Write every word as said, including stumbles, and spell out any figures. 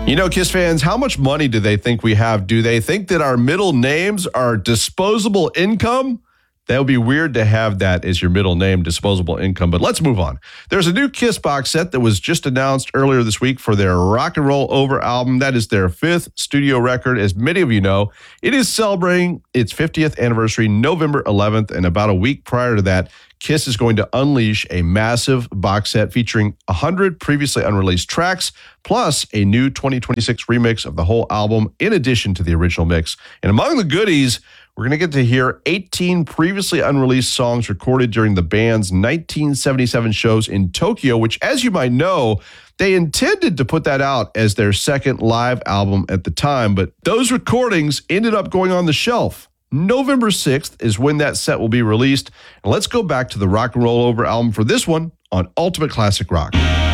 You know, Kiss fans, how much money do they think we have? Do they think that our middle names are disposable income? That would be weird to have that as your middle name, disposable income. But let's move on. There's a new Kiss box set that was just announced earlier this week for their Rock and Roll Over album. That is their fifth studio record. As many of you know, it is celebrating its fiftieth anniversary November eleventh. And about a week prior to that, Kiss is going to unleash a massive box set featuring one hundred previously unreleased tracks, plus a new twenty twenty-six remix of the whole album, in addition to the original mix. And among the goodies, we're going to get to hear eighteen previously unreleased songs recorded during the band's nineteen seventy-seven shows in Tokyo, which, as you might know, they intended to put that out as their second live album at the time, but those recordings ended up going on the shelf. November sixth is when that set will be released. And let's go back to the Rock and Roll Over album for this one on Ultimate Classic Rock.